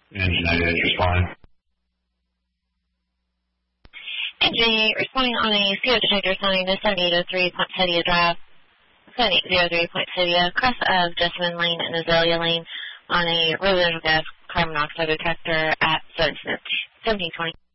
Engine 88 responding. Engine 8 responding on a CO detector sign to 7803 Point Sedia Drive, 7803 Point Sedia, cross of Jessamine Lane and Azalea Lane on a residual gas carbon monoxide detector at 1720.